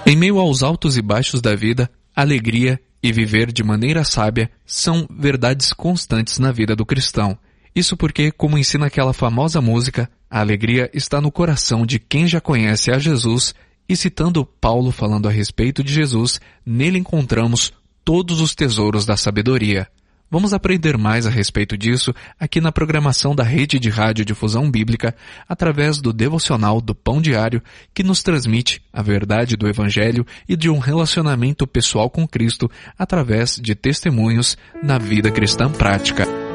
Em meio aos altos e baixos da vida, alegria e viver de maneira sábia são verdades constantes na vida do cristão. Isso porque, como ensina aquela famosa música, a alegria está no coração de quem já conhece a Jesus, e citando Paulo falando a respeito de Jesus, nele encontramos todos os tesouros da sabedoria. Vamos aprender mais a respeito disso aqui na programação da Rede de Radiodifusão Bíblica, através do devocional do Pão Diário, que nos transmite a verdade do Evangelho e de um relacionamento pessoal com Cristo através de testemunhos na vida cristã prática.